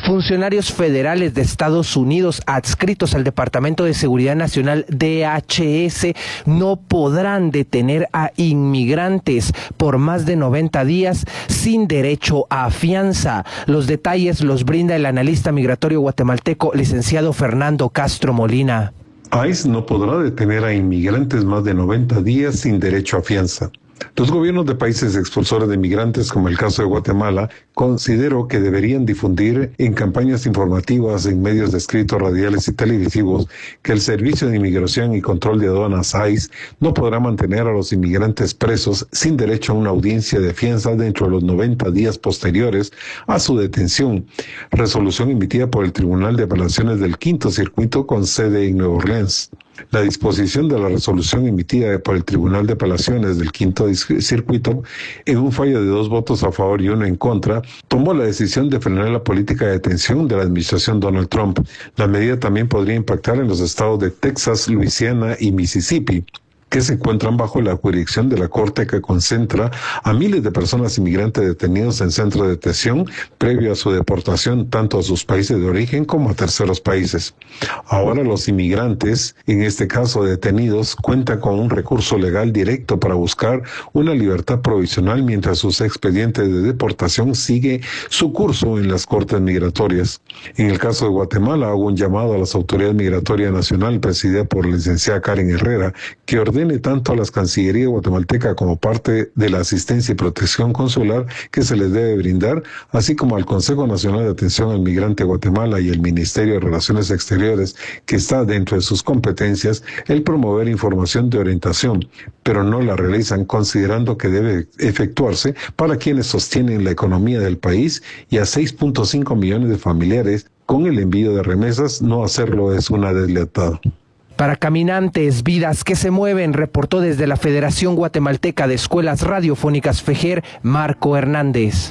Funcionarios federales de Estados Unidos adscritos al Departamento de Seguridad Nacional DHS no podrán detener a inmigrantes por más de 90 días sin derecho a fianza. Los detalles los brinda el analista migratorio guatemalteco, licenciado Fernando Castro Molina. ICE no podrá detener a inmigrantes más de 90 días sin derecho a fianza. Los gobiernos de países expulsores de migrantes, como el caso de Guatemala, considero que deberían difundir en campañas informativas en medios de escritos, radiales y televisivos que el Servicio de Inmigración y Control de Aduanas ICE no podrá mantener a los inmigrantes presos sin derecho a una audiencia de fianza dentro de los 90 días posteriores a su detención. Resolución emitida por el Tribunal de Apelaciones del Quinto Circuito con sede en Nueva Orleans. La disposición de la resolución emitida por el Tribunal de Apelaciones del Quinto Circuito, en un fallo de 2 votos a favor y 1 en contra, tomó la decisión de frenar la política de detención de la administración Donald Trump. La medida también podría impactar en los estados de Texas, Luisiana y Mississippi, que se encuentran bajo la jurisdicción de la Corte, que concentra a miles de personas inmigrantes detenidos en centros de detención previo a su deportación tanto a sus países de origen como a terceros países. Ahora los inmigrantes, en este caso detenidos, cuentan con un recurso legal directo para buscar una libertad provisional mientras sus expedientes de deportación sigue su curso en las cortes migratorias. En el caso de Guatemala, hago un llamado a las autoridades migratorias nacional presidida por la licenciada Karen Herrera, que ordene tanto a las Cancillerías guatemalteca como parte de la asistencia y protección consular que se les debe brindar, así como al Consejo Nacional de Atención al Migrante de Guatemala y el Ministerio de Relaciones Exteriores, que está dentro de sus competencias, el promover información de orientación, pero no la realizan, considerando que debe efectuarse para quienes sostienen la economía del país y a 6.5 millones de familiares con el envío de remesas. No hacerlo es una deslealtad. Para Caminantes, vidas que se mueven, reportó desde la Federación Guatemalteca de Escuelas Radiofónicas FEJER, Marco Hernández.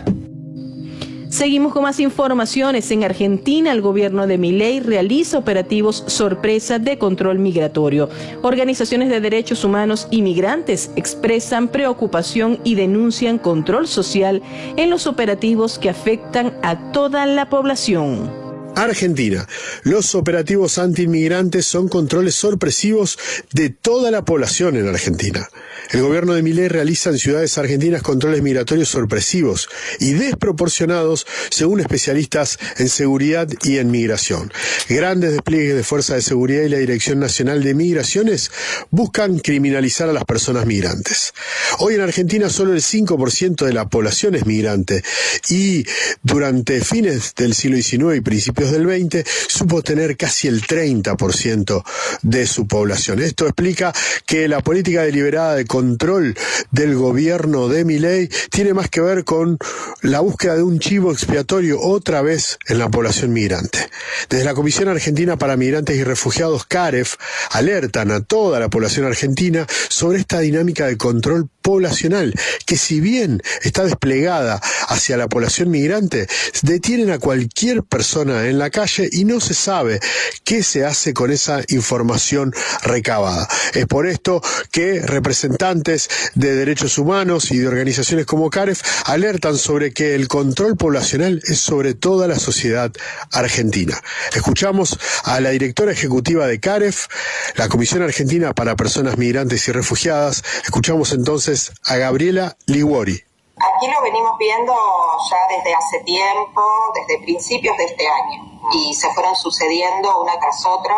Seguimos con más informaciones. En Argentina, el gobierno de Milei realiza operativos sorpresa de control migratorio. Organizaciones de derechos humanos y migrantes expresan preocupación y denuncian control social en los operativos que afectan a toda la población. Argentina. Los operativos antiinmigrantes son controles sorpresivos de toda la población en Argentina. El gobierno de Milei realiza en ciudades argentinas controles migratorios sorpresivos y desproporcionados según especialistas en seguridad y en migración. Grandes despliegues de fuerzas de seguridad y la Dirección Nacional de Migraciones buscan criminalizar a las personas migrantes. Hoy en Argentina solo el 5% de la población es migrante y durante fines del siglo XIX y principios del XX supo tener casi el 30% de su población. Esto explica que la política deliberada de control del gobierno de Milei tiene más que ver con la búsqueda de un chivo expiatorio otra vez en la población migrante. Desde la Comisión Argentina para Migrantes y Refugiados, CAREF, alertan a toda la población argentina sobre esta dinámica de control poblacional, que si bien está desplegada hacia la población migrante, detienen a cualquier persona en la calle y no se sabe qué se hace con esa información recabada. Es por esto que representantes de derechos humanos y de organizaciones como CAREF alertan sobre que el control poblacional es sobre toda la sociedad argentina. Escuchamos a la directora ejecutiva de CAREF, la Comisión Argentina para Personas Migrantes y Refugiadas. Escuchamos entonces a Gabriela Liguori. Aquí lo venimos viendo ya desde hace tiempo, desde principios de este año, y se fueron sucediendo una tras otro,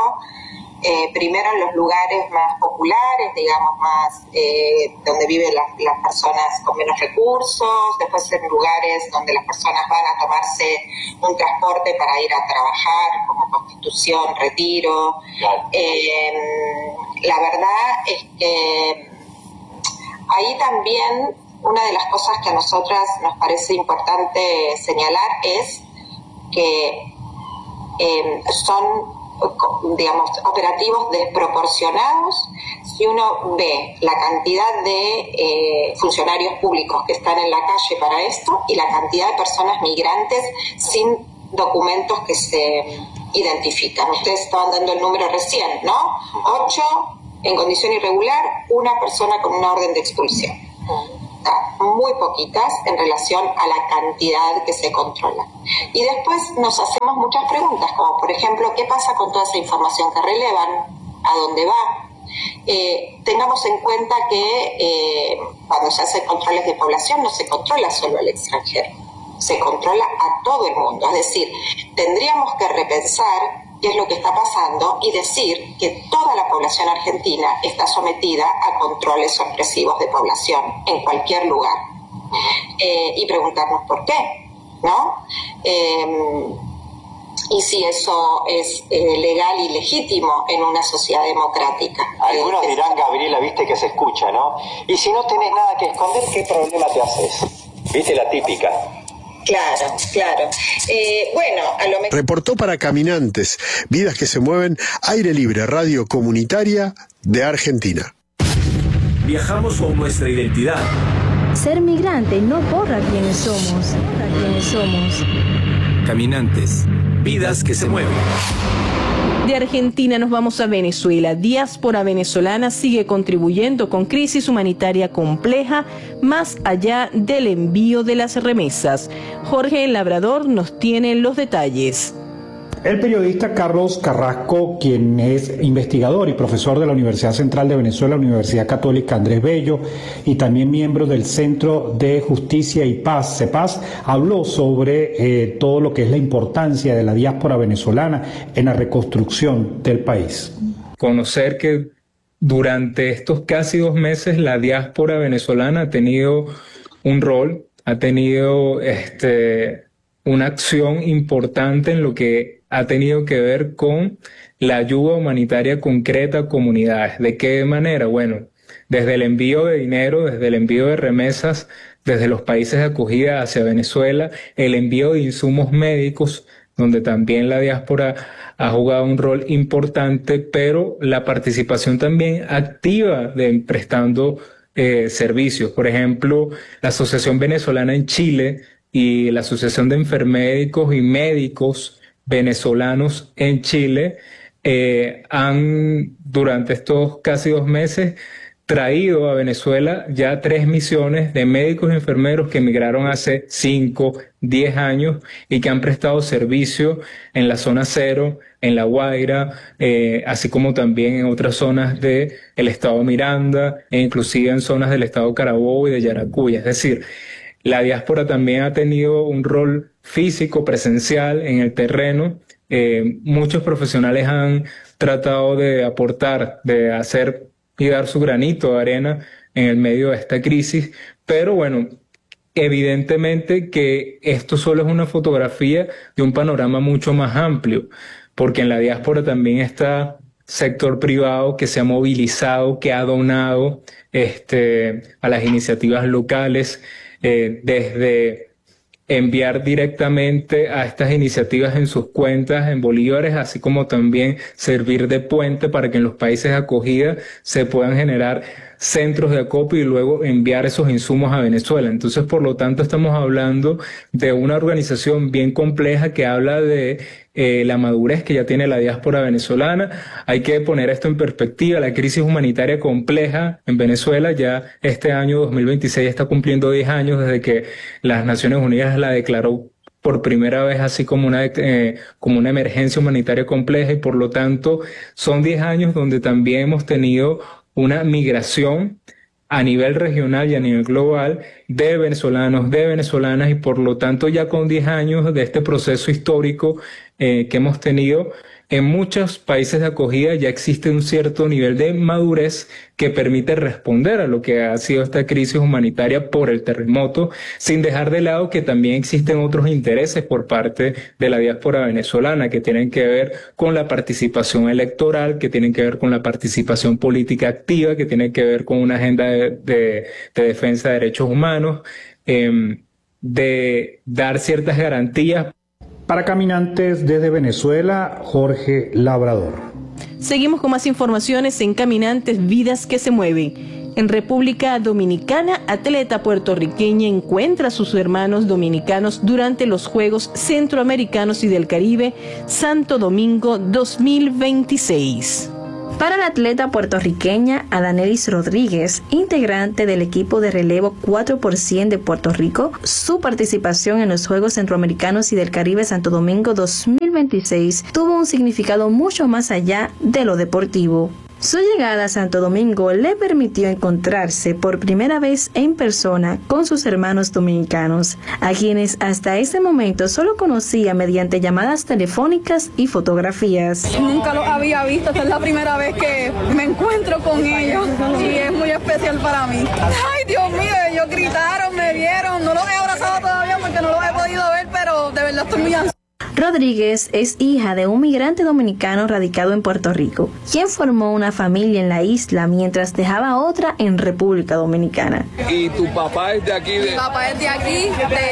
primero en los lugares más populares, digamos, más donde viven las personas con menos recursos, después en lugares donde las personas van a tomarse un transporte para ir a trabajar, como Constitución, Retiro. La verdad es que ahí también una de las cosas que a nosotras nos parece importante señalar es que son, digamos, operativos desproporcionados si uno ve la cantidad de funcionarios públicos que están en la calle para esto y la cantidad de personas migrantes sin documentos que se identifican. Ustedes estaban dando el número recién, ¿no? 8 en condición irregular, 1 persona con una orden de expulsión. muy poquitas en relación a la cantidad que se controla. Y después nos hacemos muchas preguntas, como por ejemplo, ¿qué pasa con toda esa información que relevan? ¿A dónde va? Tengamos en cuenta que cuando se hacen controles de población no se controla solo al extranjero, se controla a todo el mundo. Es decir, tendríamos que repensar qué es lo que está pasando y decir que toda la población argentina está sometida a controles sorpresivos de población en cualquier lugar. Y preguntarnos por qué, ¿no? Y si eso es legal y legítimo en una sociedad democrática. Algunos dirán, Gabriela, viste que se escucha, ¿no? Y si no tenés nada que esconder, ¿qué problema te haces? ¿Viste la típica? Claro, claro. Bueno, a lo mejor... Reportó para Caminantes, Vidas que se mueven, Aire Libre, radio comunitaria de Argentina. Viajamos con nuestra identidad. Ser migrante no borra quiénes somos. Caminantes, vidas que se mueven. De Argentina nos vamos a Venezuela. Diáspora venezolana sigue contribuyendo con crisis humanitaria compleja más allá del envío de las remesas. Jorge Labrador nos tiene los detalles. El periodista Carlos Carrasco, quien es investigador y profesor de la Universidad Central de Venezuela, Universidad Católica Andrés Bello, y también miembro del Centro de Justicia y Paz, CEPAZ, habló sobre todo lo que es la importancia de la diáspora venezolana en la reconstrucción del país. Conocer que durante estos casi 2 meses la diáspora venezolana ha tenido un rol, ha tenido una acción importante en lo que ha tenido que ver con la ayuda humanitaria concreta a comunidades. ¿De qué manera? Bueno, desde el envío de dinero, desde el envío de remesas, desde los países de acogida hacia Venezuela, el envío de insumos médicos, donde también la diáspora ha jugado un rol importante, pero la participación también activa de prestando servicios. Por ejemplo, la Asociación Venezolana en Chile y la Asociación de Enfermédicos y Médicos Venezolanos en Chile han, durante estos casi 2 meses, traído a Venezuela ya 3 misiones de médicos y enfermeros que emigraron hace 5, 10 años y que han prestado servicio en la zona cero, en La Guaira, así como también en otras zonas del estado Miranda e inclusive en zonas del estado Carabobo y de Yaracuy. Es decir, la diáspora también ha tenido un rol físico, presencial en el terreno. Muchos profesionales han tratado de aportar, de hacer y dar su granito de arena en el medio de esta crisis, pero bueno, evidentemente que esto solo es una fotografía de un panorama mucho más amplio, porque en la diáspora también está sector privado que se ha movilizado, que ha donado a las iniciativas locales, desde enviar directamente a estas iniciativas en sus cuentas en bolívares, así como también servir de puente para que en los países de acogida se puedan generar centros de acopio y luego enviar esos insumos a Venezuela. Entonces, por lo tanto, estamos hablando de una organización bien compleja que habla de la madurez que ya tiene la diáspora venezolana. Hay que poner esto en perspectiva. La crisis humanitaria compleja en Venezuela ya este año 2026 está cumpliendo 10 años desde que las Naciones Unidas la declaró por primera vez así como una emergencia humanitaria compleja, y por lo tanto son 10 años donde también hemos tenido una migración a nivel regional y a nivel global de venezolanos, de venezolanas, y por lo tanto ya con 10 años de este proceso histórico que hemos tenido, en muchos países de acogida ya existe un cierto nivel de madurez que permite responder a lo que ha sido esta crisis humanitaria por el terremoto, sin dejar de lado que también existen otros intereses por parte de la diáspora venezolana que tienen que ver con la participación electoral, que tienen que ver con la participación política activa, que tienen que ver con una agenda de defensa de derechos humanos, de dar ciertas garantías. Para Caminantes desde Venezuela, Jorge Labrador. Seguimos con más informaciones en Caminantes, Vidas que se mueven. En República Dominicana, atleta puertorriqueña encuentra a sus hermanos dominicanos durante los Juegos Centroamericanos y del Caribe Santo Domingo 2026. Para la atleta puertorriqueña Adanelis Rodríguez, integrante del equipo de relevo 4% de Puerto Rico, su participación en los Juegos Centroamericanos y del Caribe Santo Domingo 2026 tuvo un significado mucho más allá de lo deportivo. Su llegada a Santo Domingo le permitió encontrarse por primera vez en persona con sus hermanos dominicanos, a quienes hasta ese momento solo conocía mediante llamadas telefónicas y fotografías. Nunca los había visto, esta es la primera vez que me encuentro con ellos y es muy especial para mí. Ay, Dios mío, ellos gritaron, me vieron, no los he abrazado todavía porque no los he podido ver, pero de verdad estoy muy ansiosa. Rodríguez es hija de un migrante dominicano radicado en Puerto Rico, quien formó una familia en la isla mientras dejaba otra en República Dominicana. ¿Y tu papá es de aquí? Mi papá es de aquí,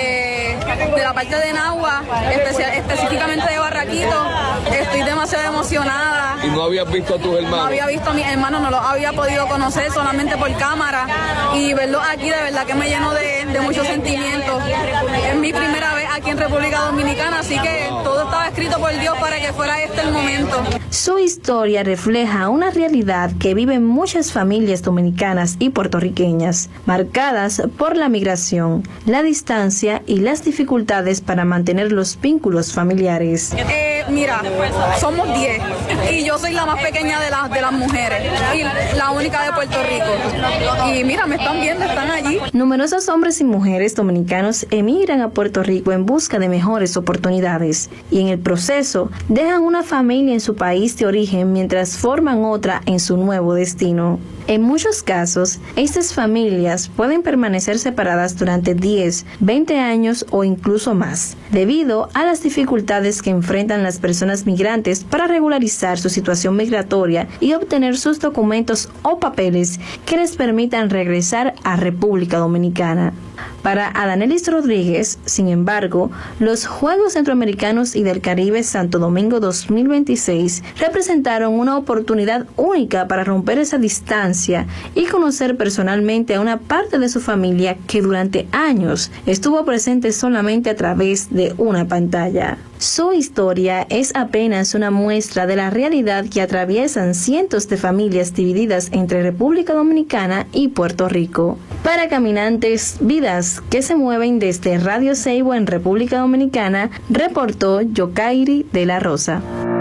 de la parte de Nagua, específicamente de Barraquito. Estoy demasiado emocionada. ¿Y no habías visto a tus hermanos? No había visto a mis hermanos, no los había podido conocer, solamente por cámara. Y verlos aquí de verdad que me llenó de muchos sentimientos. Es mi primera vez aquí en República Dominicana, así que todo estaba escrito por Dios para que fuera este el momento. Su historia refleja una realidad que viven muchas familias dominicanas y puertorriqueñas, marcadas por la migración, la distancia y las dificultades para mantener los vínculos familiares. Mira, somos 10 y yo soy la más pequeña de las mujeres y la única de Puerto Rico. Y mira, me están viendo, están allí. Numerosos hombres y mujeres dominicanos emigran a Puerto Rico en busca de mejores oportunidades y en el proceso dejan una familia en su país de origen mientras forman otra en su nuevo destino. En muchos casos, estas familias pueden permanecer separadas durante 10, 20 años o incluso más, debido a las dificultades que enfrentan las personas migrantes para regularizar su situación migratoria y obtener sus documentos o papeles que les permitan regresar a República Dominicana. Para Adanelis Rodríguez, sin embargo, los Juegos Centroamericanos y del Caribe Santo Domingo 2026 representaron una oportunidad única para romper esa distancia y conocer personalmente a una parte de su familia que durante años estuvo presente solamente a través de una pantalla. Su historia es apenas una muestra de la realidad que atraviesan cientos de familias divididas entre República Dominicana y Puerto Rico. Para Caminantes, vidas que se mueven desde Radio Seibo en República Dominicana, reportó Yokairi de la Rosa.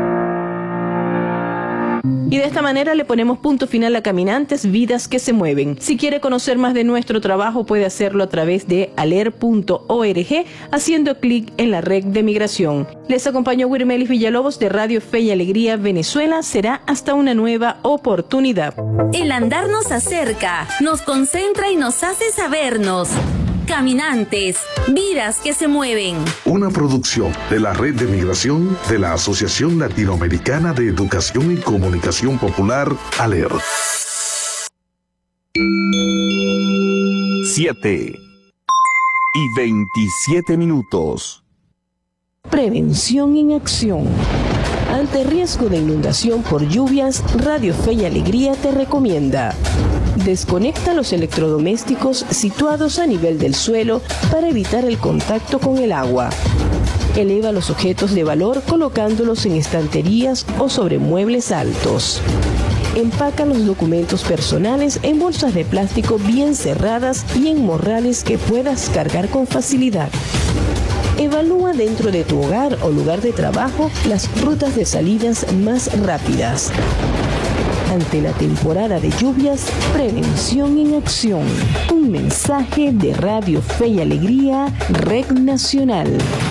Y de esta manera le ponemos punto final a Caminantes, vidas que se mueven. Si quiere conocer más de nuestro trabajo, puede hacerlo a través de aler.org, haciendo clic en la red de migración. Les acompañó Wirmelis Villalobos de Radio Fe y Alegría Venezuela. Será hasta una nueva oportunidad. El andar nos acerca, nos concentra y nos hace sabernos. Caminantes, vidas que se mueven. Una producción de la Red de Migración de la Asociación Latinoamericana de Educación y Comunicación Popular, ALER. 7:27. Prevención en acción. Ante riesgo de inundación por lluvias, Radio Fe y Alegría te recomienda: desconecta los electrodomésticos situados a nivel del suelo para evitar el contacto con el agua. Eleva los objetos de valor colocándolos en estanterías o sobre muebles altos. Empaca los documentos personales en bolsas de plástico bien cerradas y en morrales que puedas cargar con facilidad. Evalúa dentro de tu hogar o lugar de trabajo las rutas de salidas más rápidas. Ante la temporada de lluvias, prevención en acción. Un mensaje de Radio Fe y Alegría, Red Nacional.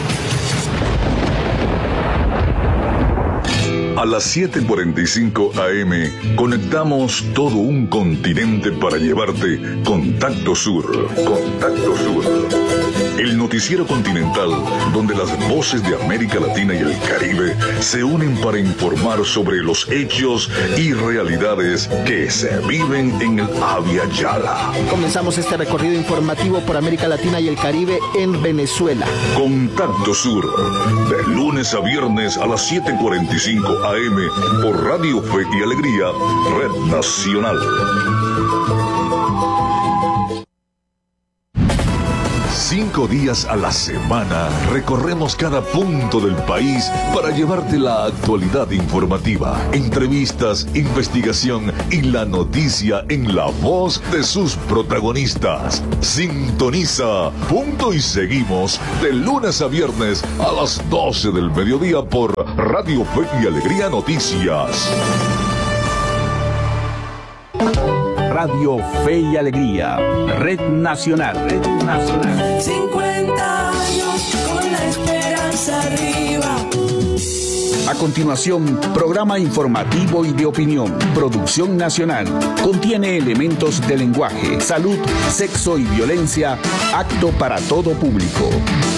A las 7:45 AM conectamos todo un continente para llevarte Contacto Sur. Contacto Sur. El noticiero continental donde las voces de América Latina y el Caribe se unen para informar sobre los hechos y realidades que se viven en el Abya Yala. Comenzamos este recorrido informativo por América Latina y el Caribe en Venezuela. Contacto Sur, de lunes a viernes a las 7:45 AM por Radio Fe y Alegría, Red Nacional. 5 días a la semana recorremos cada punto del país para llevarte la actualidad informativa, entrevistas, investigación y la noticia en la voz de sus protagonistas. Sintoniza Punto y Seguimos de lunes a viernes a las 12 del mediodía por Radio Fe y Alegría Noticias. Radio Fe y Alegría, Red Nacional. 50 años con la esperanza arriba. A continuación, programa informativo y de opinión, producción nacional. Contiene elementos de lenguaje, salud, sexo y violencia, apto para todo público.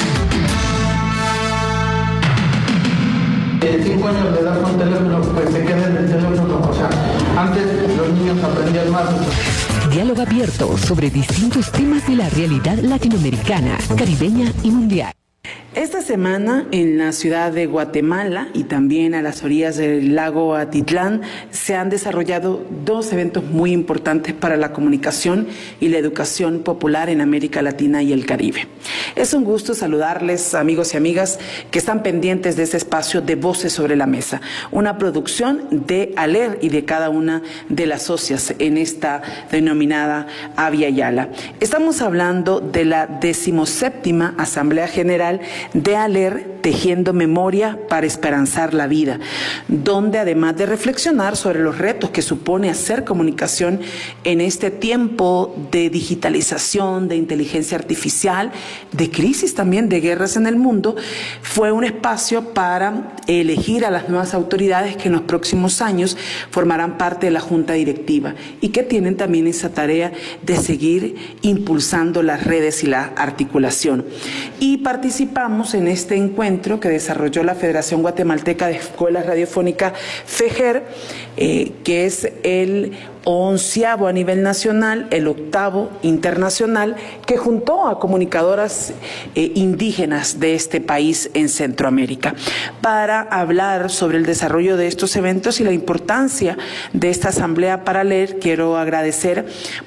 5 años de edad con teléfono, pues se queda en el teléfono. O sea, antes los niños aprendían más. Diálogo abierto sobre distintos temas de la realidad latinoamericana, caribeña y mundial. Esta semana en la ciudad de Guatemala y también a las orillas del lago Atitlán se han desarrollado 2 eventos muy importantes para la comunicación y la educación popular en América Latina y el Caribe. Es un gusto saludarles, amigos y amigas que están pendientes de este espacio de Voces sobre la Mesa, una producción de ALER y de cada una de las socias en esta denominada Avia Yala. Estamos hablando de la 17ª Asamblea General de ALER, Tejiendo Memoria para Esperanzar la Vida, donde además de reflexionar sobre los retos que supone hacer comunicación en este tiempo de digitalización, de inteligencia artificial, de crisis también, de guerras en el mundo, fue un espacio para elegir a las nuevas autoridades que en los próximos años formarán parte de la Junta Directiva y que tienen también esa tarea de seguir impulsando las redes y la articulación. Y participamos en este encuentro que desarrolló la Federación Guatemalteca de Escuelas Radiofónicas, FEGER, que es el 11º a nivel nacional, el 8º internacional, que juntó a comunicadoras indígenas de este país en Centroamérica para hablar sobre el desarrollo de estos eventos y la importancia de esta asamblea para ALER. Quiero agradecer,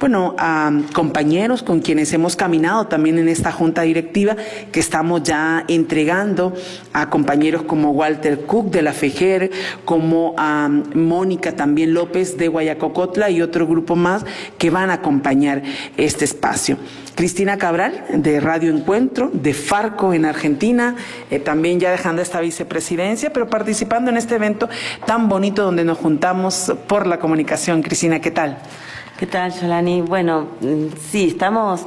a compañeros con quienes hemos caminado también en esta junta directiva, que estamos ya entregando a compañeros como Walter Cook de la FEGER, como a Mónica también López de Guayacocotla y otro grupo más que van a acompañar este espacio. Cristina Cabral de Radio Encuentro, de Farco en Argentina, también ya dejando esta vicepresidencia, pero participando en este evento tan bonito donde nos juntamos por la comunicación. Cristina, ¿qué tal? ¿Qué tal, Yolani? Bueno, sí, estamos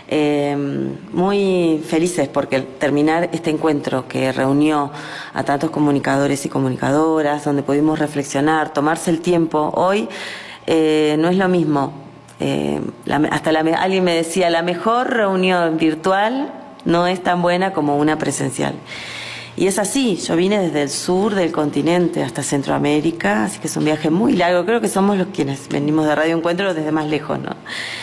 muy felices porque terminar este encuentro que reunió a tantos comunicadores y comunicadoras, donde pudimos reflexionar, tomarse el tiempo. Hoy no es lo mismo. Alguien me decía, la mejor reunión virtual no es tan buena como una presencial. Y es así, yo vine desde el sur del continente hasta Centroamérica, así que es un viaje muy largo. Creo que somos los quienes venimos de Radio Encuentro desde más lejos, ¿no?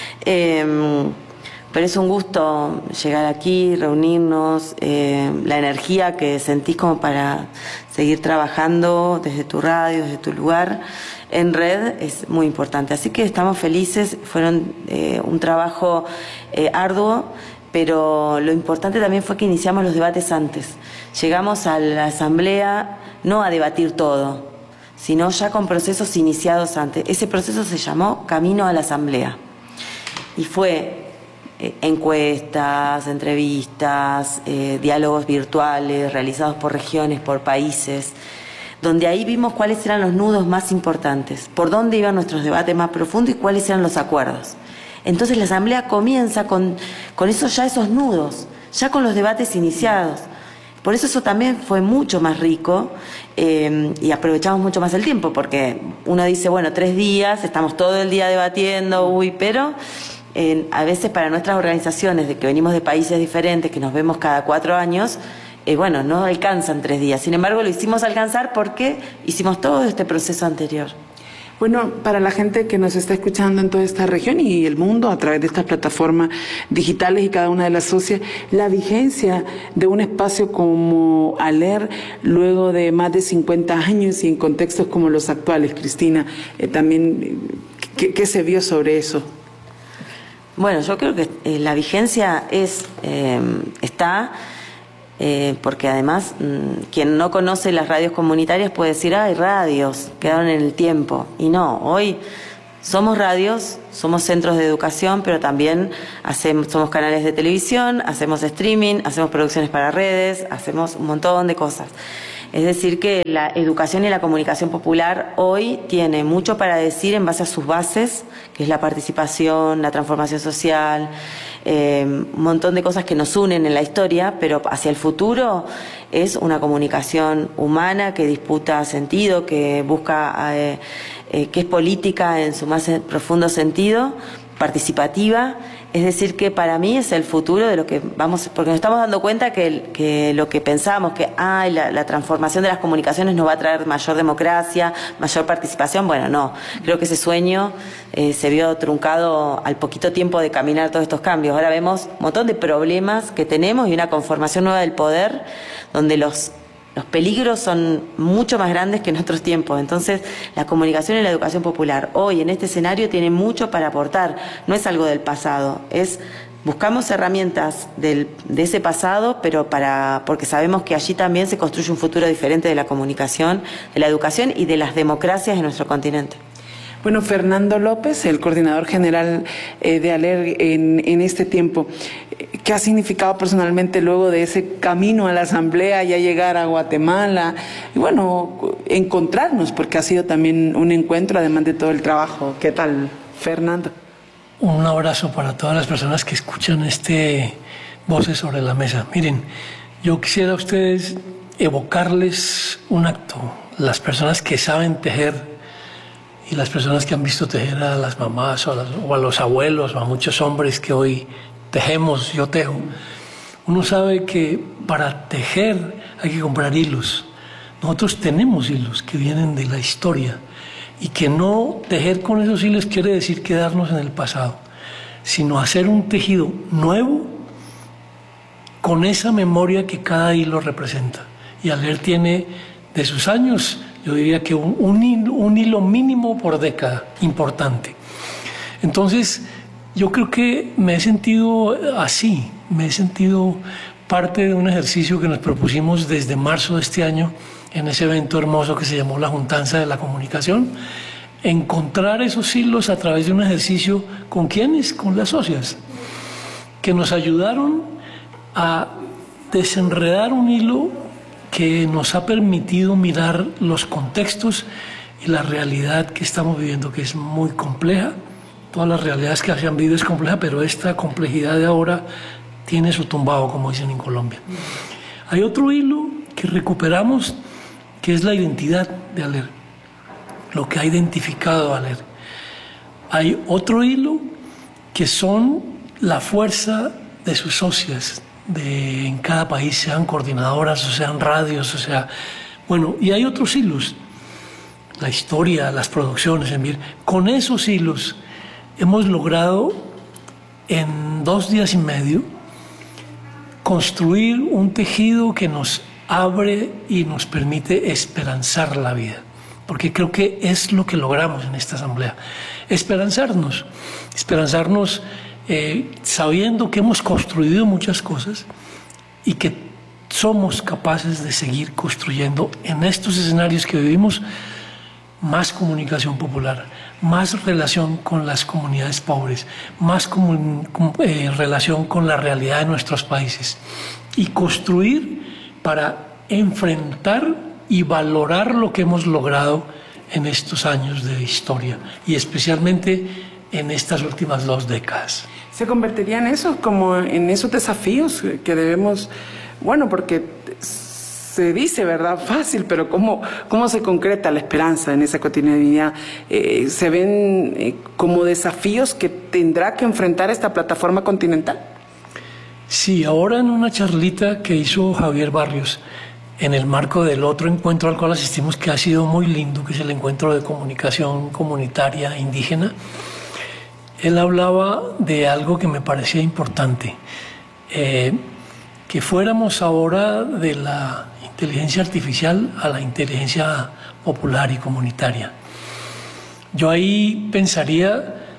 Pero es un gusto llegar aquí, reunirnos, la energía que sentís como para seguir trabajando desde tu radio, desde tu lugar en red es muy importante. Así que estamos felices, fueron un trabajo arduo, pero lo importante también fue que iniciamos los debates antes. Llegamos a la asamblea no a debatir todo, sino ya con procesos iniciados antes. Ese proceso se llamó Camino a la Asamblea y fue encuestas, entrevistas, diálogos virtuales realizados por regiones, por países, donde ahí vimos cuáles eran los nudos más importantes, por dónde iban nuestros debates más profundos y cuáles eran los acuerdos. Entonces la asamblea comienza con esos nudos, ya con los debates iniciados. Por eso también fue mucho más rico y aprovechamos mucho más el tiempo, porque uno dice, bueno, 3 días, estamos todo el día debatiendo, pero a veces para nuestras organizaciones, de que venimos de países diferentes, que nos vemos cada 4 años, no alcanzan 3 días. Sin embargo, lo hicimos alcanzar porque hicimos todo este proceso anterior. Bueno, para la gente que nos está escuchando en toda esta región y el mundo a través de estas plataformas digitales y cada una de las socias, la vigencia de un espacio como ALER luego de más de 50 años y en contextos como los actuales, Cristina, también, ¿qué se vio sobre eso? Bueno, yo creo que la vigencia está, porque además quien no conoce las radios comunitarias puede decir, hay radios, quedaron en el tiempo. Y no, hoy somos radios, somos centros de educación, pero también somos canales de televisión, hacemos streaming, hacemos producciones para redes, hacemos un montón de cosas. Es decir, que la educación y la comunicación popular hoy tiene mucho para decir en base a sus bases, que es la participación, la transformación social, un montón de cosas que nos unen en la historia, pero hacia el futuro es una comunicación humana que disputa sentido, que busca, que es política en su más profundo sentido, participativa. Es decir, que para mí es el futuro de lo que vamos, porque nos estamos dando cuenta que lo que pensábamos, que la transformación de las comunicaciones nos va a traer mayor democracia, mayor participación, bueno, no. Creo que ese sueño se vio truncado al poquito tiempo de caminar todos estos cambios. Ahora vemos un montón de problemas que tenemos y una conformación nueva del poder, donde los peligros son mucho más grandes que en otros tiempos. Entonces, la comunicación y la educación popular hoy en este escenario tiene mucho para aportar. No es algo del pasado, buscamos herramientas de ese pasado, pero porque sabemos que allí también se construye un futuro diferente de la comunicación, de la educación y de las democracias de nuestro continente. Bueno, Fernando López, el coordinador general de ALER en este tiempo, ¿qué ha significado personalmente luego de ese camino a la Asamblea, ya llegar a Guatemala? Y bueno, encontrarnos, porque ha sido también un encuentro, además de todo el trabajo. ¿Qué tal, Fernando? Un abrazo para todas las personas que escuchan Voces sobre la Mesa. Miren, yo quisiera a ustedes evocarles un acto. Las personas que saben tejer y las personas que han visto tejer a las mamás o a los abuelos o a muchos hombres que hoy tejemos, yo tejo. Uno sabe que para tejer hay que comprar hilos. Nosotros tenemos hilos que vienen de la historia y que no tejer con esos hilos quiere decir quedarnos en el pasado, sino hacer un tejido nuevo con esa memoria que cada hilo representa. Y ALER tiene de sus años, yo diría que un hilo mínimo por década, importante. Entonces, yo creo que me he sentido así, me he sentido parte de un ejercicio que nos propusimos desde marzo de este año, en ese evento hermoso que se llamó la Juntanza de la Comunicación, encontrar esos hilos a través de un ejercicio, ¿con quiénes? Con las socias, que nos ayudaron a desenredar un hilo que nos ha permitido mirar los contextos y la realidad que estamos viviendo, que es muy compleja. Todas las realidades que se han vivido es compleja, pero esta complejidad de ahora tiene su tumbado, como dicen en Colombia. Hay otro hilo que recuperamos, que es la identidad de ALER, lo que ha identificado a ALER. Hay otro hilo que son la fuerza de sus socias, en cada país, sean coordinadoras o sean radios, o sea, bueno, y hay otros hilos, la historia, las producciones, con esos hilos hemos logrado en 2 días y medio construir un tejido que nos abre y nos permite esperanzar la vida, porque creo que es lo que logramos en esta asamblea, esperanzarnos sabiendo que hemos construido muchas cosas y que somos capaces de seguir construyendo en estos escenarios que vivimos más comunicación popular, más relación con las comunidades pobres, más relación con la realidad de nuestros países y construir para enfrentar y valorar lo que hemos logrado en estos años de historia y especialmente en estas últimas 2 décadas. ¿Se convertiría en eso, como en esos desafíos que debemos, bueno, porque se dice, ¿verdad?, fácil, pero ¿cómo se concreta la esperanza en esa cotidianidad? ¿Se ven como desafíos que tendrá que enfrentar esta plataforma continental? Sí, ahora en una charlita que hizo Javier Barrios, en el marco del otro encuentro al cual asistimos, que ha sido muy lindo, que es el encuentro de comunicación comunitaria indígena, él hablaba de algo que me parecía importante, que fuéramos ahora de la inteligencia artificial a la inteligencia popular y comunitaria. Yo ahí pensaría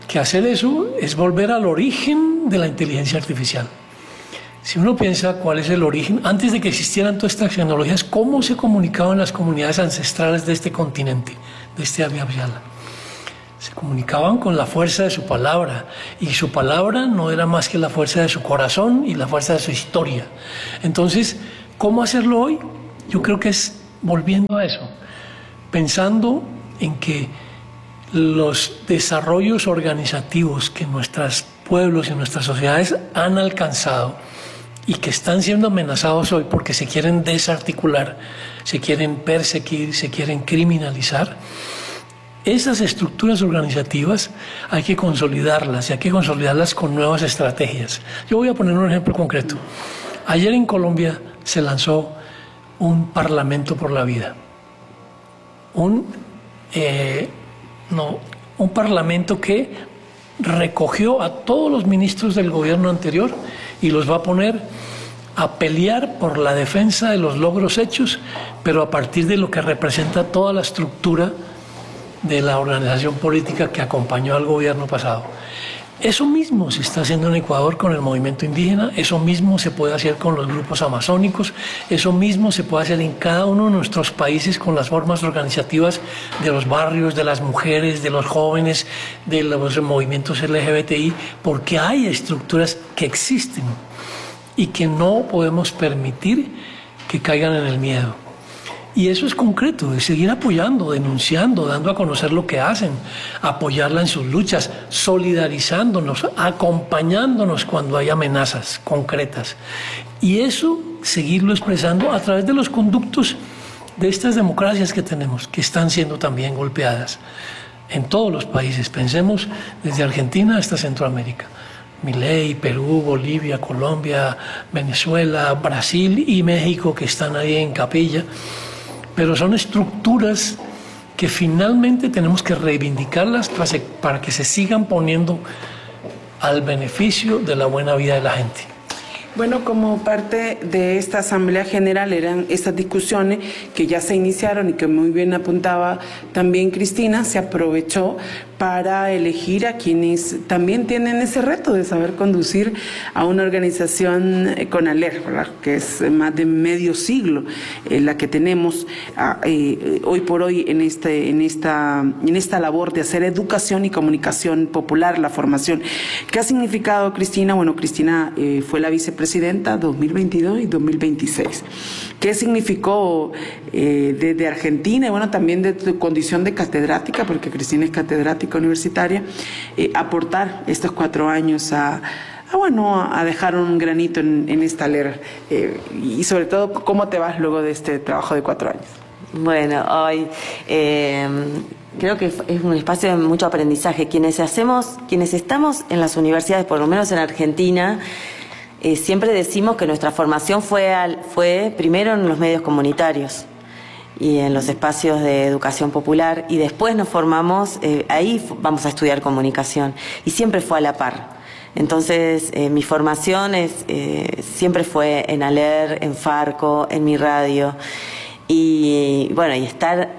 que hacer eso es volver al origen de la inteligencia artificial. Si uno piensa cuál es el origen, antes de que existieran todas estas tecnologías, ¿cómo se comunicaban las comunidades ancestrales de este continente, de este Abya-Yala? Se comunicaban con la fuerza de su palabra, y su palabra no era más que la fuerza de su corazón y la fuerza de su historia. Entonces, ¿cómo hacerlo hoy? Yo creo que es volviendo a eso, pensando en que los desarrollos organizativos que nuestros pueblos y nuestras sociedades han alcanzado y que están siendo amenazados hoy porque se quieren desarticular, se quieren perseguir, se quieren criminalizar, esas estructuras organizativas hay que consolidarlas, y hay que consolidarlas con nuevas estrategias. Yo voy a poner un ejemplo concreto. Ayer en Colombia se lanzó un Parlamento por la Vida. Un parlamento que recogió a todos los ministros del gobierno anterior y los va a poner a pelear por la defensa de los logros hechos, pero a partir de lo que representa toda la estructura de la organización política que acompañó al gobierno pasado. Eso mismo se está haciendo en Ecuador con el movimiento indígena, eso mismo se puede hacer con los grupos amazónicos, eso mismo se puede hacer en cada uno de nuestros países con las formas organizativas de los barrios, de las mujeres, de los jóvenes, de los movimientos LGBTI, porque hay estructuras que existen y que no podemos permitir que caigan en el miedo. Y eso es concreto, es seguir apoyando, denunciando, dando a conocer lo que hacen, apoyarla en sus luchas, solidarizándonos, acompañándonos cuando hay amenazas concretas. Y eso seguirlo expresando a través de los conductos de estas democracias que tenemos, que están siendo también golpeadas en todos los países. Pensemos desde Argentina hasta Centroamérica. Milei, Perú, Bolivia, Colombia, Venezuela, Brasil y México, que están ahí en capilla. Pero son estructuras que finalmente tenemos que reivindicarlas para que se sigan poniendo al beneficio de la buena vida de la gente. Bueno, como parte de esta Asamblea General eran estas discusiones que ya se iniciaron y que muy bien apuntaba también Cristina, se aprovechó para elegir a quienes también tienen ese reto de saber conducir a una organización con ALER, ¿verdad? Que es más de medio siglo la que tenemos hoy por hoy en esta labor de hacer educación y comunicación popular, la formación. ¿Qué ha significado, Cristina? Bueno, Cristina fue la vicepresidenta 2022 y 2026. ¿Qué significó desde Argentina y bueno, también de tu condición de catedrática, porque Cristina es catedrática universitaria, aportar estos 4 años a dejar un granito en esta ALER y sobre todo, ¿cómo te vas luego de este trabajo de 4 años? Bueno, hoy creo que es un espacio de mucho aprendizaje. Quienes estamos en las universidades, por lo menos en Argentina, siempre decimos que nuestra formación fue primero en los medios comunitarios y en los espacios de educación popular, y después nos formamos, ahí vamos a estudiar comunicación, y siempre fue a la par. Entonces, mi formación siempre fue en ALER, en Farco, en mi radio, y bueno, y estar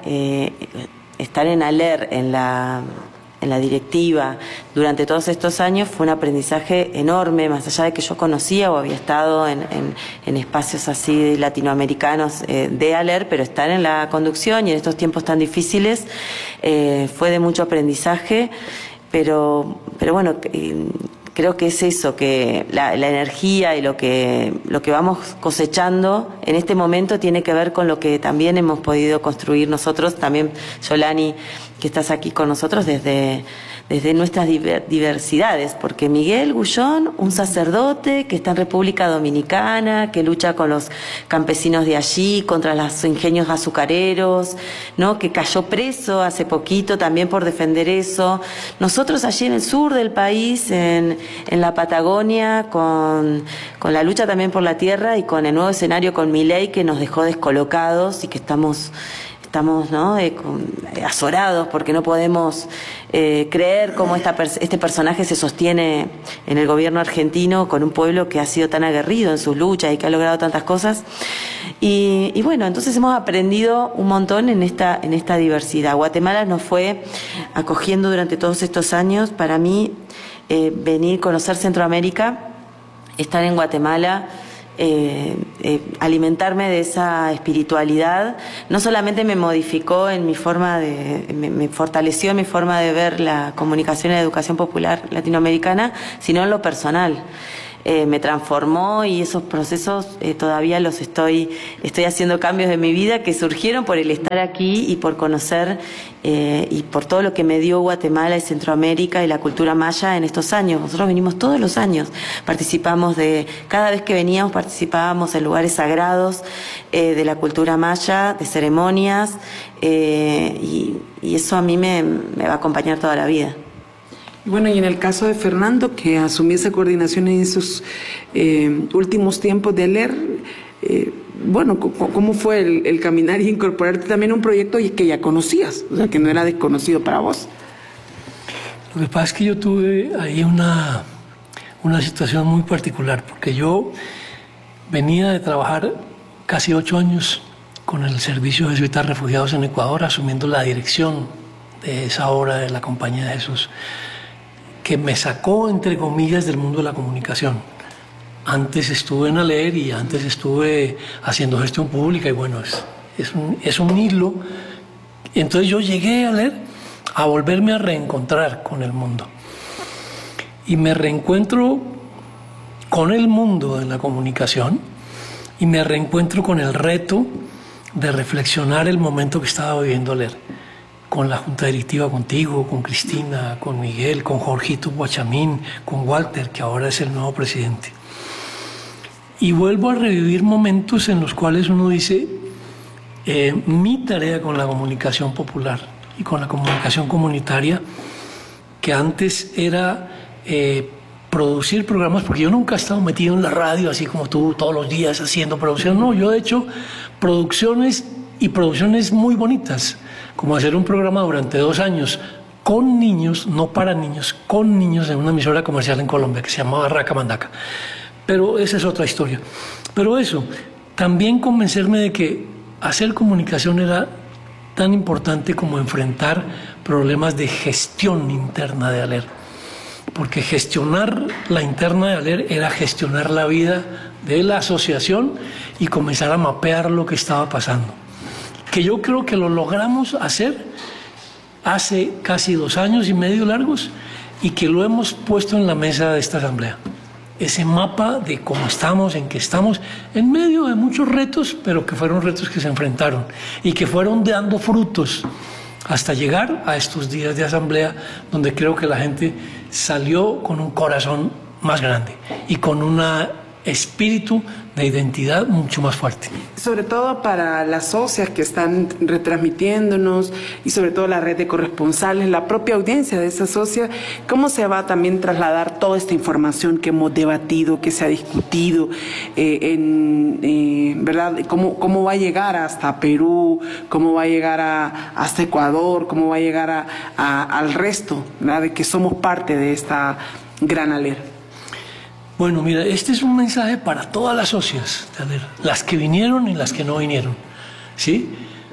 en ALER, en la directiva durante todos estos años fue un aprendizaje enorme, más allá de que yo conocía o había estado en espacios así latinoamericanos de ALER, pero estar en la conducción y en estos tiempos tan difíciles fue de mucho aprendizaje, pero bueno, creo que es eso, que la energía y lo que vamos cosechando en este momento tiene que ver con lo que también hemos podido construir nosotros, también Yolani, que estás aquí con nosotros desde nuestras diversidades, porque Miguel Gullón, un sacerdote que está en República Dominicana, que lucha con los campesinos de allí, contra los ingenios azucareros, ¿no? Que cayó preso hace poquito también por defender eso. Nosotros allí en el sur del país, en la Patagonia, con la lucha también por la tierra y con el nuevo escenario con Milei, que nos dejó descolocados y que estamos estamos, ¿no?, azorados porque no podemos creer cómo este personaje se sostiene en el gobierno argentino con un pueblo que ha sido tan aguerrido en sus luchas y que ha logrado tantas cosas. Y bueno, entonces hemos aprendido un montón en esta diversidad. Guatemala nos fue acogiendo durante todos estos años. Para mí, venir, conocer Centroamérica, estar en Guatemala, alimentarme de esa espiritualidad, no solamente me modificó en mi forma me fortaleció en mi forma de ver la comunicación y la educación popular latinoamericana, sino en lo personal. Me transformó, y esos procesos todavía los estoy haciendo cambios en mi vida que surgieron por el estar aquí y por conocer y por todo lo que me dio Guatemala y Centroamérica y la cultura maya en estos años. Nosotros venimos todos los años, cada vez que veníamos participábamos en lugares sagrados de la cultura maya, de ceremonias, y eso a mí me va a acompañar toda la vida. Bueno, y en el caso de Fernando, que asumió esa coordinación en esos últimos tiempos de ALER, bueno, ¿cómo fue el caminar y incorporarte también a un proyecto que ya conocías, o sea, que no era desconocido para vos? Lo que pasa es que yo tuve ahí una situación muy particular, porque yo venía de trabajar casi 8 años con el Servicio Jesuita de Refugiados en Ecuador, asumiendo la dirección de esa obra de la Compañía de Jesús, que me sacó, entre comillas, del mundo de la comunicación. Antes estuve en ALER y antes estuve haciendo gestión pública, y bueno, es un hilo. Entonces yo llegué a ALER a volverme a reencontrar con el mundo. Y me reencuentro con el mundo de la comunicación y me reencuentro con el reto de reflexionar el momento que estaba viviendo ALER. Con la junta directiva, contigo, con Cristina, con Miguel, con Jorgito Guachamín, con Walter, que ahora es el nuevo presidente. Y vuelvo a revivir momentos en los cuales uno dice, mi tarea con la comunicación popular y con la comunicación comunitaria, que antes era producir programas, porque yo nunca he estado metido en la radio, así como tú, todos los días haciendo producción. No, yo he hecho producciones muy bonitas, como hacer un programa durante 2 años con niños, no para niños, con niños en una emisora comercial en Colombia que se llamaba Raca Mandaca. Pero esa es otra historia. Pero eso, también convencerme de que hacer comunicación era tan importante como enfrentar problemas de gestión interna de ALER. Porque gestionar la interna de ALER era gestionar la vida de la asociación y comenzar a mapear lo que estaba pasando. Que yo creo que lo logramos hacer hace casi 2 años y medio largos, y que lo hemos puesto en la mesa de esta asamblea. Ese mapa de cómo estamos, en qué estamos, en medio de muchos retos, pero que fueron retos que se enfrentaron y que fueron dando frutos hasta llegar a estos días de asamblea, donde creo que la gente salió con un corazón más grande y con un espíritu de identidad mucho más fuerte. Sobre todo para las socias que están retransmitiéndonos, y sobre todo la red de corresponsales, la propia audiencia de esas socias, ¿cómo se va a también trasladar toda esta información que hemos debatido, que se ha discutido, ¿verdad? ¿Cómo va a llegar hasta Perú? ¿Cómo va a llegar hasta Ecuador? ¿Cómo va a llegar al resto, ¿verdad?, de que somos parte de esta gran ALER? Bueno, mira, este es un mensaje para todas las socias de ALER, las que vinieron y las que no vinieron, ¿sí?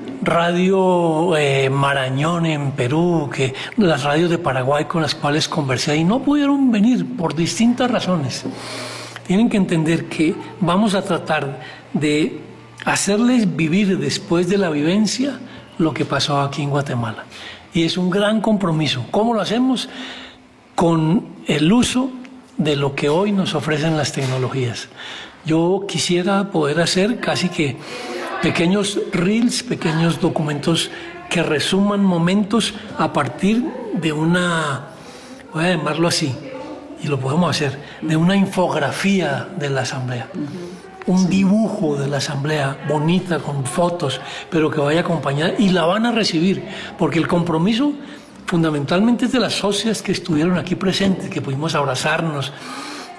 Radio Marañón en Perú, las radios de Paraguay con las cuales conversé y no pudieron venir por distintas razones. Tienen que entender que vamos a tratar de hacerles vivir después de la vivencia lo que pasó aquí en Guatemala. Y es un gran compromiso. ¿Cómo lo hacemos? Con el uso de lo que hoy nos ofrecen las tecnologías. Yo quisiera poder hacer casi que pequeños reels, pequeños documentos que resuman momentos a partir de una, voy a llamarlo así, y lo podemos hacer, de una infografía de la asamblea. Un dibujo de la asamblea bonita con fotos, pero que vaya acompañada, y la van a recibir, porque el compromiso fundamentalmente es de las socias que estuvieron aquí presentes, que pudimos abrazarnos,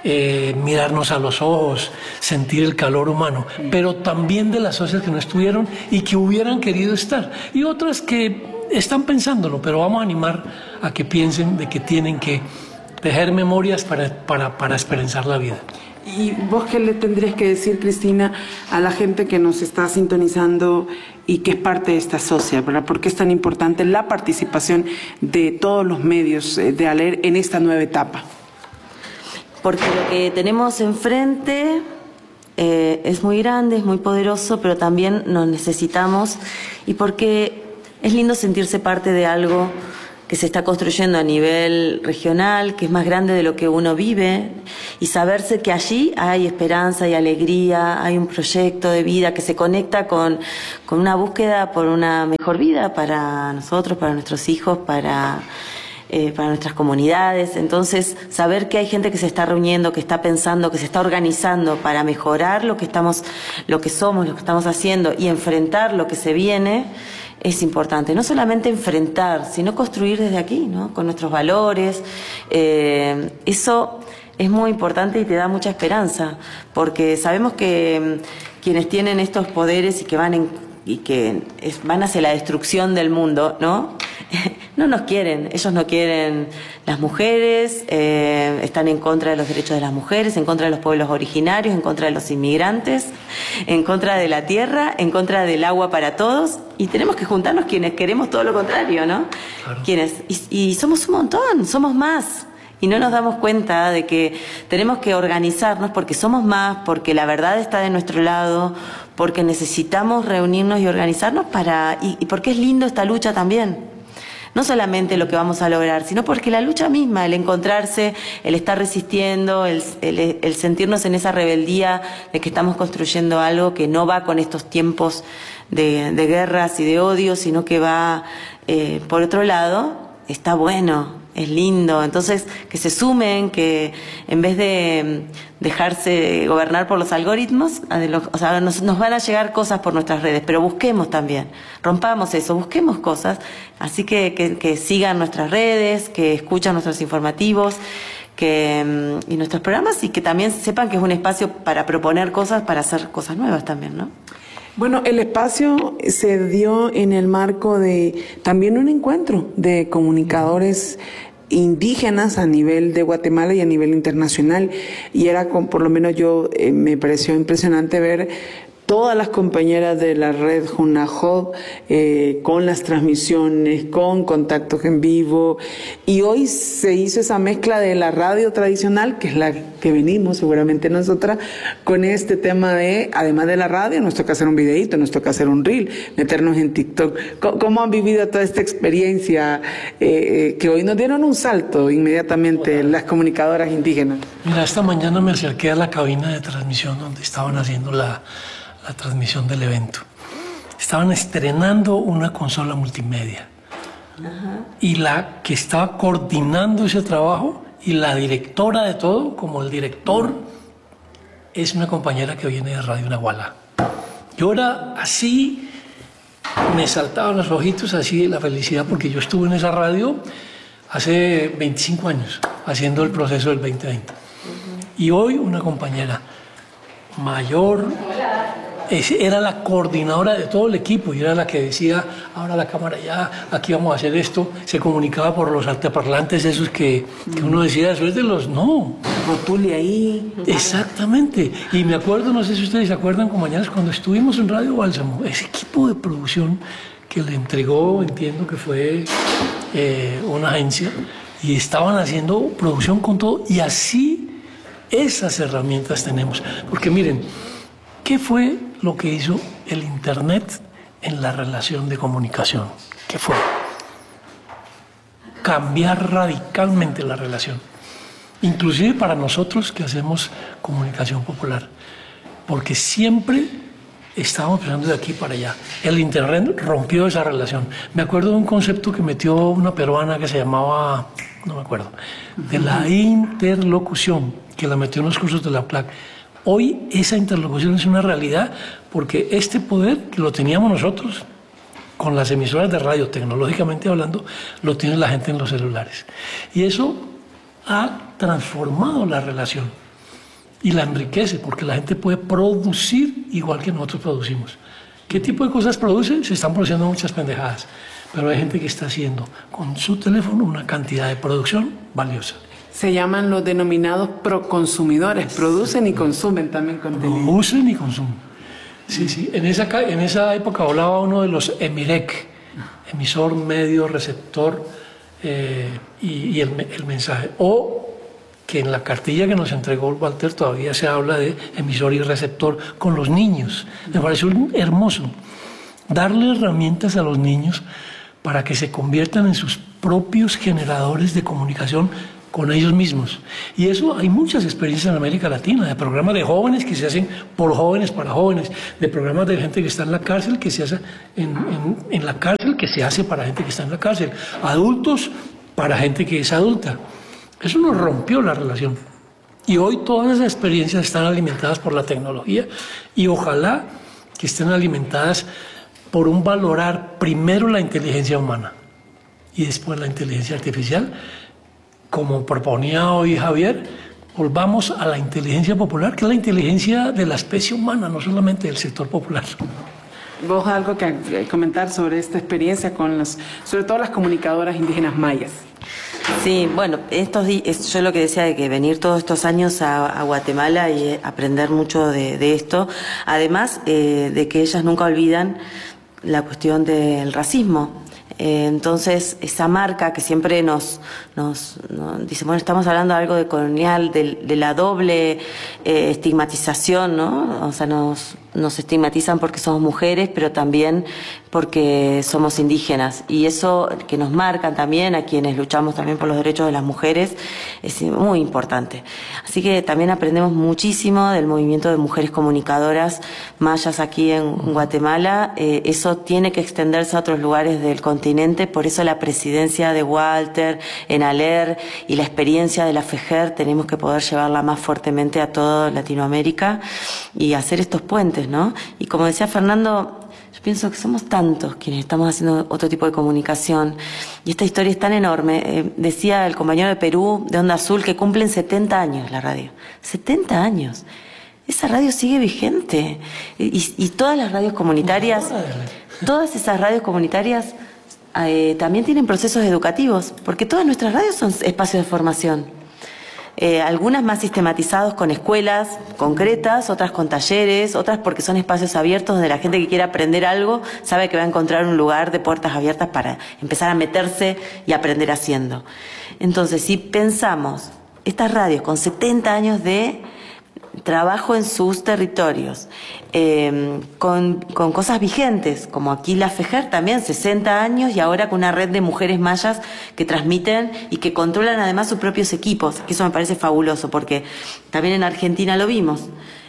mirarnos a los ojos, sentir el calor humano, pero también de las socias que no estuvieron y que hubieran querido estar, y otras que están pensándolo, pero vamos a animar a que piensen de que tienen que tejer memorias para esperanzar la vida. ¿Y vos qué le tendrías que decir, Cristina, a la gente que nos está sintonizando y que es parte de esta socia, ¿verdad? ¿Por qué es tan importante la participación de todos los medios de ALER en esta nueva etapa? Porque lo que tenemos enfrente es muy grande, es muy poderoso, pero también nos necesitamos, y porque es lindo sentirse parte de algo que se está construyendo a nivel regional, que es más grande de lo que uno vive, y saberse que allí hay esperanza, hay alegría, hay un proyecto de vida que se conecta con una búsqueda por una mejor vida para nosotros, para nuestros hijos, para nuestras comunidades. Entonces, saber que hay gente que se está reuniendo, que está pensando, que se está organizando para mejorar lo que somos, lo que estamos haciendo, y enfrentar lo que se viene, es importante. No solamente enfrentar, sino construir desde aquí, ¿no? Con nuestros valores. Eso es muy importante y te da mucha esperanza, porque sabemos que quienes tienen estos poderes y que van hacia la destrucción del mundo, ¿no? No nos quieren, ellos no quieren las mujeres, están en contra de los derechos de las mujeres, en contra de los pueblos originarios, en contra de los inmigrantes, en contra de la tierra, en contra del agua para todos, y tenemos que juntarnos quienes queremos todo lo contrario, ¿no? Claro. Y somos un montón, somos más. Y no nos damos cuenta de que tenemos que organizarnos porque somos más, porque la verdad está de nuestro lado, porque necesitamos reunirnos y organizarnos y porque es lindo esta lucha también. No solamente lo que vamos a lograr, sino porque la lucha misma, el encontrarse, el estar resistiendo, el sentirnos en esa rebeldía de que estamos construyendo algo que no va con estos tiempos de guerras y de odio, sino que va por otro lado, está bueno. Es lindo, entonces que se sumen, que en vez de dejarse gobernar por los algoritmos, nos van a llegar cosas por nuestras redes, pero busquemos también, rompamos eso, busquemos cosas, así que sigan nuestras redes, que escuchen nuestros informativos y nuestros programas, y que también sepan que es un espacio para proponer cosas, para hacer cosas nuevas también, ¿no? Bueno, el espacio se dio en el marco de también un encuentro de comunicadores indígenas a nivel de Guatemala y a nivel internacional, y era por lo menos me pareció impresionante ver todas las compañeras de la red Junajod con las transmisiones, con contactos en vivo, y hoy se hizo esa mezcla de la radio tradicional, que es la que venimos seguramente nosotras, con este tema de, además de la radio, nos toca hacer un videíto, nos toca hacer un reel, meternos en TikTok. ¿Cómo han vivido toda esta experiencia que hoy nos dieron un salto inmediatamente las comunicadoras indígenas? Mira, esta mañana me acerqué a la cabina de transmisión donde estaban haciendo la transmisión del evento. Estaban estrenando una consola multimedia. Ajá. Y la que estaba coordinando ese trabajo y la directora de todo, como el director, es una compañera que viene de Radio Nahuala. Yo era así, me saltaban los ojitos así de la felicidad, porque yo estuve en esa radio hace 25 años haciendo el proceso del 2020. Y hoy una compañera mayor era la coordinadora de todo el equipo y era la que decía, ahora la cámara ya, aquí vamos a hacer esto. Se comunicaba por los altoparlantes esos que uno decía, eso es de los... No. Rotule ahí. Exactamente. Y me acuerdo, no sé si ustedes se acuerdan, compañeros, cuando estuvimos en Radio Bálsamo, ese equipo de producción que le entregó, entiendo que fue una agencia, y estaban haciendo producción con todo, y así esas herramientas tenemos. Porque miren, ¿qué fue lo que hizo el Internet en la relación de comunicación? ¿Qué fue? Cambiar radicalmente la relación. Inclusive para nosotros que hacemos comunicación popular. Porque siempre estábamos pensando de aquí para allá. El Internet rompió esa relación. Me acuerdo de un concepto que metió una peruana que se llamaba, no me acuerdo, de la interlocución, que la metió en los cursos de la PLAC. Hoy esa interlocución es una realidad porque este poder que lo teníamos nosotros con las emisoras de radio, tecnológicamente hablando, lo tiene la gente en los celulares. Y eso ha transformado la relación. y la enriquece, porque la gente puede producir igual que nosotros producimos. ¿Qué tipo de cosas producen? Se están produciendo muchas pendejadas, pero hay gente que está haciendo con su teléfono una cantidad de producción valiosa. Se llaman los denominados proconsumidores, producen y consumen también contenido. Producen y consumen. Sí, sí. En esa época hablaba uno de los EMIREC, emisor, medio, receptor y el mensaje. O que en la cartilla que nos entregó Walter todavía se habla de emisor y receptor con los niños. Me pareció hermoso darle herramientas a los niños para que se conviertan en sus propios generadores de comunicación con ellos mismos. Y eso hay muchas experiencias en América Latina, de programas de jóvenes que se hacen por jóvenes para jóvenes, de programas de gente que está en la cárcel que se hace en la cárcel, que se hace para gente que está en la cárcel, adultos para gente que es adulta. Eso nos rompió la relación. Y hoy todas esas experiencias están alimentadas por la tecnología y ojalá que estén alimentadas por un valorar primero la inteligencia humana y después la inteligencia artificial. Como proponía hoy Javier, volvamos a la inteligencia popular, que es la inteligencia de la especie humana, no solamente del sector popular. ¿Vos algo que comentar sobre esta experiencia con sobre todo las comunicadoras indígenas mayas? Sí, bueno, yo lo que decía de que venir todos estos años a Guatemala y aprender mucho de esto, además de que ellas nunca olvidan la cuestión del racismo. Entonces, esa marca que siempre nos dice, bueno, estamos hablando de algo de colonial, de la doble estigmatización, ¿no? O sea, nos estigmatizan porque somos mujeres, pero también porque somos indígenas. Y eso que nos marcan también a quienes luchamos también por los derechos de las mujeres es muy importante. Así que también aprendemos muchísimo del movimiento de mujeres comunicadoras mayas aquí en Guatemala. Eso tiene que extenderse a otros lugares del continente, por eso la presidencia de Walter en ALER y la experiencia de la FEJER tenemos que poder llevarla más fuertemente a toda Latinoamérica y hacer estos puentes, ¿no? Y como decía Fernando, yo pienso que somos tantos quienes estamos haciendo otro tipo de comunicación y esta historia es tan enorme. Decía el compañero de Perú, de Onda Azul, que cumplen 70 años la radio. 70 años. Esa radio sigue vigente. Y todas las radios comunitarias, todas esas radios comunitarias también tienen procesos educativos, porque todas nuestras radios son espacios de formación. Algunas más sistematizados con escuelas concretas, otras con talleres, otras porque son espacios abiertos donde la gente que quiera aprender algo sabe que va a encontrar un lugar de puertas abiertas para empezar a meterse y aprender haciendo. Entonces, si pensamos estas radios con 70 años de trabajo en sus territorios, con cosas vigentes, como aquí la FEJER también, 60 años y ahora con una red de mujeres mayas que transmiten y que controlan además sus propios equipos, que eso me parece fabuloso, porque también en Argentina lo vimos.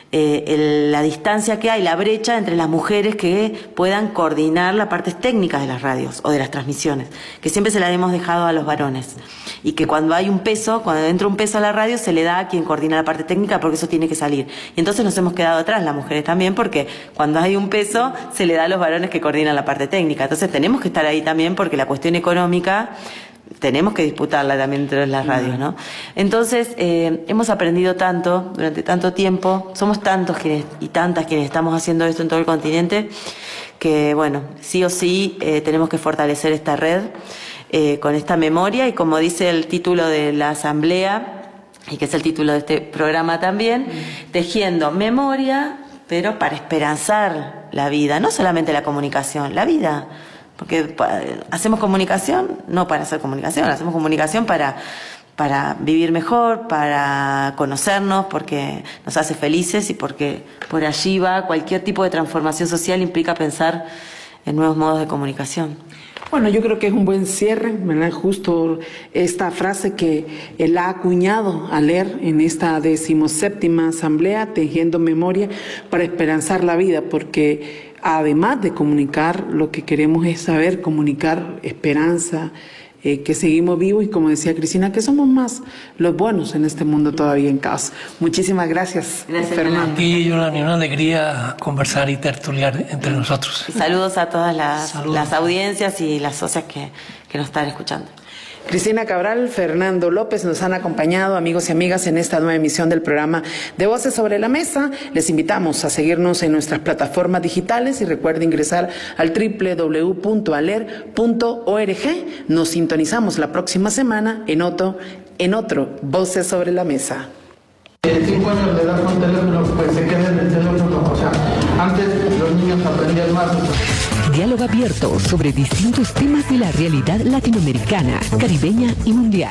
La distancia que hay, la brecha entre las mujeres que puedan coordinar las partes técnicas de las radios o de las transmisiones, que siempre se la hemos dejado a los varones, y que cuando hay un peso, cuando entra un peso a la radio, se le da a quien coordina la parte técnica porque eso tiene que salir. Y entonces nos hemos quedado atrás, las mujeres también, porque cuando hay un peso, se le da a los varones que coordinan la parte técnica. Entonces tenemos que estar ahí también porque la cuestión económica tenemos que disputarla también dentro de las radios, ¿no? Entonces, hemos aprendido tanto durante tanto tiempo, somos tantos quienes y tantas quienes estamos haciendo esto en todo el continente, que bueno, sí o sí tenemos que fortalecer esta red con esta memoria y como dice el título de la asamblea, y que es el título de este programa también, tejiendo memoria, pero para esperanzar la vida, no solamente la comunicación, la vida. Porque hacemos comunicación no para hacer comunicación, hacemos comunicación para vivir mejor, para conocernos, porque nos hace felices y porque por allí va cualquier tipo de transformación social implica pensar en nuevos modos de comunicación. Bueno, yo creo que es un buen cierre, ¿verdad? Justo esta frase que él ha acuñado a leer en esta 17ª asamblea, tejiendo memoria para esperanzar la vida, porque además de comunicar, lo que queremos es saber comunicar esperanza, que seguimos vivos y como decía Cristina, que somos más los buenos en este mundo todavía en caos. Muchísimas gracias, Fernando. Y Yolanda, una alegría conversar y tertuliar entre nosotros. Y saludos a todas las audiencias y las socias que nos están escuchando. Cristina Cabral, Fernando López nos han acompañado, amigos y amigas, en esta nueva emisión del programa de Voces sobre la Mesa. Les invitamos a seguirnos en nuestras plataformas digitales y recuerde ingresar al www.aler.org. Nos sintonizamos la próxima semana en otro Voces sobre la Mesa. 5 años de edad con teléfono, pues se queda en el teléfono. O sea, antes los niños aprendían más. Diálogo abierto sobre distintos temas de la realidad latinoamericana, caribeña y mundial.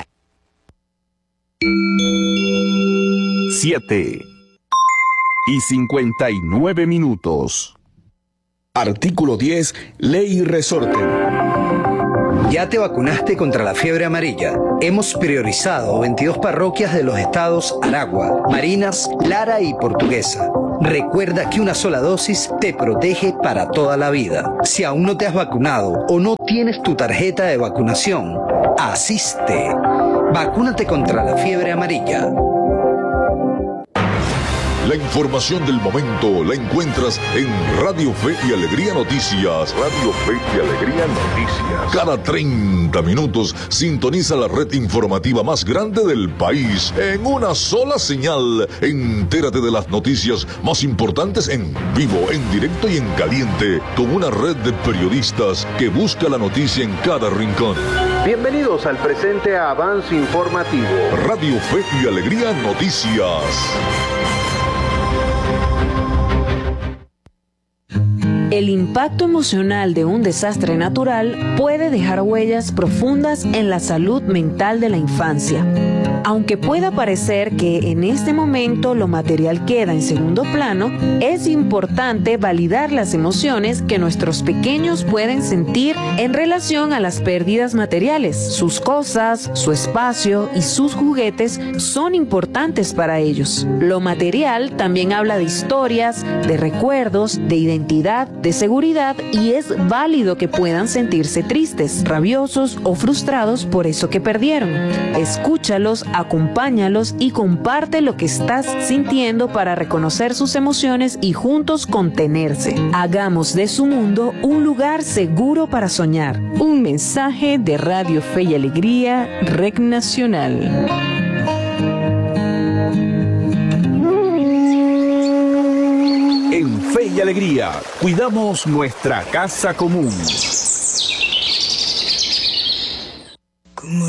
7:59. Artículo 10, Ley Resorte. ¿Ya te vacunaste contra la fiebre amarilla? Hemos priorizado 22 parroquias de los estados Aragua, Barinas, Lara y Portuguesa. Recuerda que una sola dosis te protege para toda la vida. Si aún no te has vacunado o no tienes tu tarjeta de vacunación, asiste. Vacúnate contra la fiebre amarilla. La información del momento la encuentras en Radio Fe y Alegría Noticias. Radio Fe y Alegría Noticias. Cada 30 minutos sintoniza la red informativa más grande del país en una sola señal. Entérate de las noticias más importantes en vivo, en directo y en caliente, con una red de periodistas que busca la noticia en cada rincón. Bienvenidos al presente avance informativo. Radio Fe y Alegría Noticias. El impacto emocional de un desastre natural puede dejar huellas profundas en la salud mental de la infancia. Aunque pueda parecer que en este momento lo material queda en segundo plano, es importante validar las emociones que nuestros pequeños pueden sentir en relación a las pérdidas materiales. Sus cosas, su espacio y sus juguetes son importantes para ellos. Lo material también habla de historias, de recuerdos, de identidad, de seguridad, y es válido que puedan sentirse tristes, rabiosos o frustrados por eso que perdieron. Escúchalos, acompáñalos y comparte lo que estás sintiendo para reconocer sus emociones y juntos contenerse. Hagamos de su mundo un lugar seguro para soñar. Un mensaje de Radio Fe y Alegría, Red Nacional. En Fe y Alegría, cuidamos nuestra casa común.